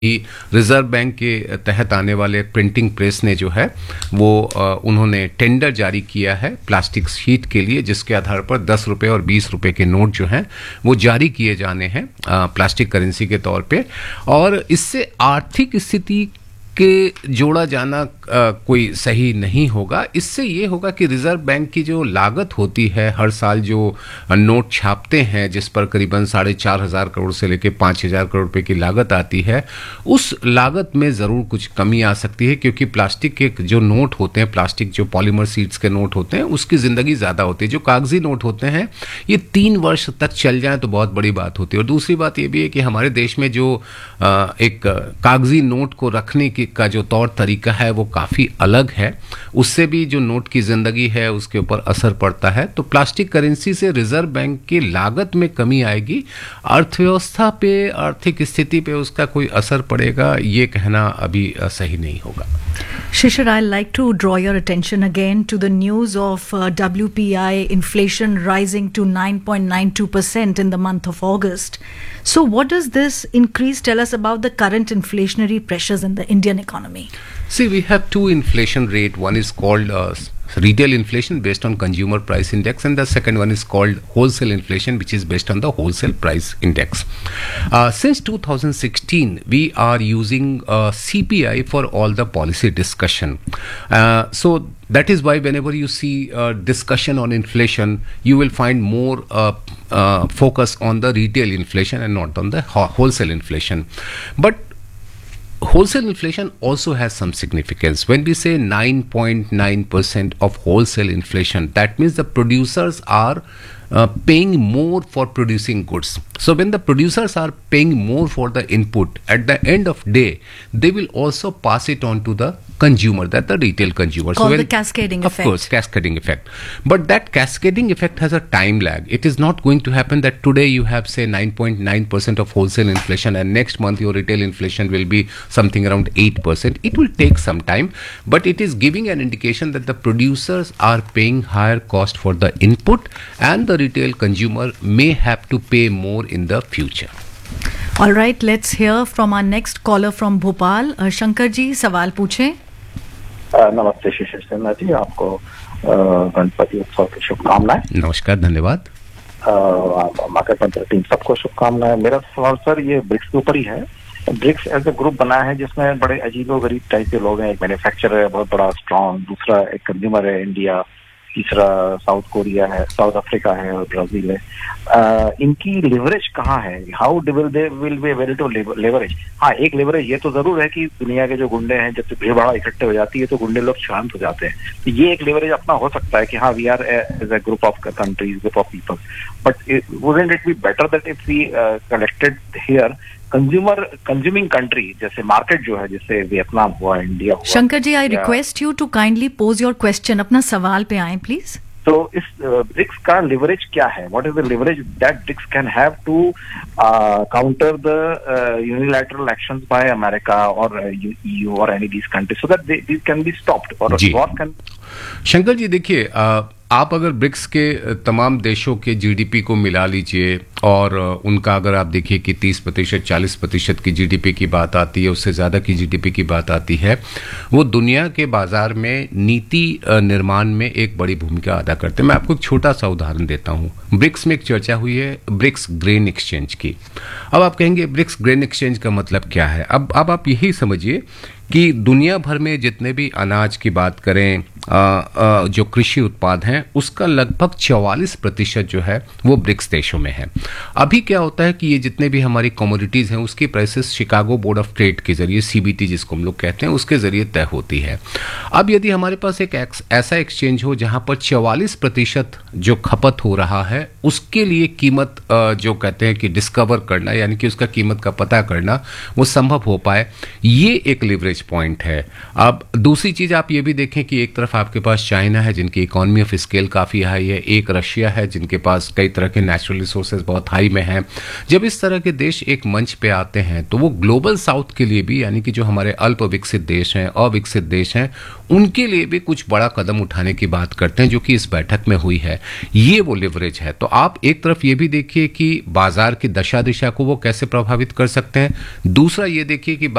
Reserve bank के तहत आने वाले प्रिंटिंग प्रेस ने जो है वो उन्होंने टेंडर जारी किया है प्लास्टिक शीट के लिए, जिसके आधार पर 10 रुपये और 20 रुपये के नोट जो हैं वो जारी किए जाने हैं प्लास्टिक करेंसी के तौर पे। और इससे आर्थिक स्थिति के जोड़ा जाना कोई सही नहीं होगा। इससे ये होगा कि रिजर्व बैंक की जो लागत होती है हर साल जो नोट छापते हैं, जिस पर करीबन 4,500 करोड़ से लेकर 5,000 करोड़ रुपए की लागत आती है, उस लागत में ज़रूर कुछ कमी आ सकती है, क्योंकि प्लास्टिक के जो नोट होते हैं, प्लास्टिक जो पॉलीमर सीड्स के नोट होते हैं, उसकी ज़िंदगी ज़्यादा होती है। जो कागजी नोट होते हैं ये 3 वर्ष तक चल जाए तो बहुत बड़ी बात होती है। और दूसरी बात ये भी है कि हमारे देश में जो एक कागजी नोट को रखने का जो तौर तरीका है वो काफ़ी अलग है, उससे भी जो नोट की ज़िंदगी है उसके ऊपर असर पड़ता है। तो प्लास्टिक करेंसी से रिजर्व बैंक की लागत में कमी आएगी, अर्थव्यवस्था पे, आर्थिक स्थिति पे उसका कोई असर पड़ेगा ये कहना अभी सही नहीं होगा। Shishir, I'd like to draw your attention again to the news of WPI inflation rising to 9.92% in the month of August. So what does this increase tell us about the current inflationary pressures in the Indian economy? See, we have two inflation rate. One is called retail inflation based on consumer price index, and the second one is called wholesale inflation, which is based on the wholesale price index. Since 2016 we are using CPI for all the policy discussion. So that is why whenever you see discussion on inflation, you will find more focus on the retail inflation and not on the wholesale inflation. But wholesale inflation also has some significance. When we say 9.9% of wholesale inflation, that means the producers are paying more for producing goods. So when the producers are paying more for the input, at the end of day, they will also pass it on to the consumer, that the retail consumer. Called the cascading effect. Of course, cascading effect. But that cascading effect has a time lag. It is not going to happen that today you have say 9.9% of wholesale inflation and next month your retail inflation will be something around 8%. It will take some time, but it is giving an indication that the producers are paying higher cost for the input and the retail consumer may have to pay more in the future. All right, let's hear from our next caller from Bhopal. Shankar ji, सवाल पूछें. नमस्ते शिशिर सिन्हा जी, आपको गणपति उत्सव की शुभकामनाएं. नमस्कार, धन्यवाद. Market मंत्र टीम सबको शुभकामनाएं. मेरा सवाल सर ये ब्रिक्स के ऊपर ही है. ब्रिक्स एज ए ग्रुप बना है जिसमें बड़े अजीबोगरीब टाइप के लोग हैं. एक मैन्युफैक्चरर है बहुत बड़ा स्ट्रॉन्ग, दूसरा एक कंज्यूमर है इंडिया, तीसरा साउथ कोरिया है, साउथ अफ्रीका है और ब्राजील है. इनकी लिवरेज कहाँ है? How will be able to leverage? हाँ, एक लेवरेज ये तो जरूर है कि दुनिया के जो गुंडे हैं, जब भीड़ भाड़ इकट्ठे हो जाती है तो गुंडे लोग शांत हो जाते हैं. तो ये एक लेवरेज अपना हो सकता है कि हाँ, we are as a group of countries, group of people. But wouldn't it be better that if we collected here consuming country, जैसे मार्केट जो है, जैसे वियतनाम हुआ, इंडिया हुआ. Shankar ji, I request you to kindly pose your question. अपना सवाल पे आए प्लीज. तो इस ब्रिक्स का लिवरेज क्या है? What is the leverage that BRICS can have to counter the unilateral actions by America और EU और any these countries so that this can be stopped? और व्हाट कैन... शंकर जी देखिए, आप अगर ब्रिक्स के तमाम देशों के जीडीपी को मिला लीजिए और उनका अगर आप देखिए कि 30%, 40% की जीडीपी की बात आती है, उससे ज़्यादा की जीडीपी की बात आती है, वो दुनिया के बाजार में नीति निर्माण में एक बड़ी भूमिका अदा करते हैं. मैं आपको एक छोटा सा उदाहरण देता हूँ. ब्रिक्स में एक चर्चा हुई है ब्रिक्स ग्रेन एक्सचेंज की. अब आप कहेंगे ब्रिक्स ग्रेन एक्सचेंज का मतलब क्या है? अब आप यही समझिए कि दुनिया भर में जितने भी अनाज की बात करें, जो कृषि उत्पाद हैं, उसका लगभग 44% जो है वो ब्रिक्स देशों में है. अभी क्या होता है कि ये जितने भी हमारी कमोडिटीज़ हैं उसकी prices Chicago board of trade के जरिए, CBT जिसको हम लोग कहते हैं, उसके जरिए तय होती है. अब यदि हमारे पास एक ऐसा एक्सचेंज हो जहां पर 44% जो खपत हो रहा है उसके लिए कीमत जो कहते हैं कि डिस्कवर करना, यानी कि उसका कीमत का पता करना, वो संभव हो पाए, ये एक लिवरेज पॉइंट है. अब दूसरी चीज़ आप ये भी देखें कि एक तरफ तरफ आपके पास चाइना है जिनकी इकोनॉमी ऑफ स्केल काफ़ी हाई है, एक रशिया है जिनके पास कई तरह के नेचुरल रिसोर्सेज बहुत हाई में हैं। जब इस तरह के देश एक मंच पे आते हैं तो वो ग्लोबल साउथ के लिए भी, यानी कि जो हमारे अल्प विकसित देश हैं, अविकसित देश हैं, उनके लिए भी कुछ बड़ा कदम उठाने की बात करते हैं, जो कि इस बैठक में हुई है। ये वो लिवरेज है। तो आप एक तरफ ये भी देखिए कि बाजार की दशा दिशा को वो कैसे प्रभावित कर सकते हैं, दूसरा ये देखिए कि